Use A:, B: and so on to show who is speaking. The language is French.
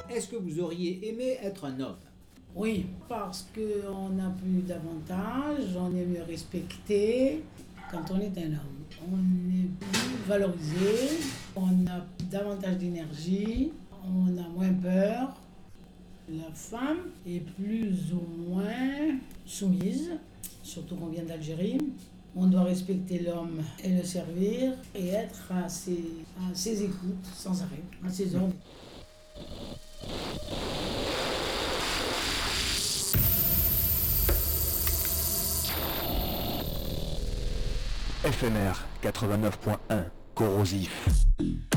A: est-ce que vous auriez aimé être un homme?
B: Oui, parce qu'on a plus d'avantages, on est mieux respecté quand on est un homme. On est plus valorisé, on a davantage d'énergie, on a moins peur. La femme est plus ou moins soumise, surtout qu'on vient d'Algérie. On doit respecter l'homme et le servir et être à ses écoutes sans arrêt, à ses ordres.
C: FMR 89.1 corrosif.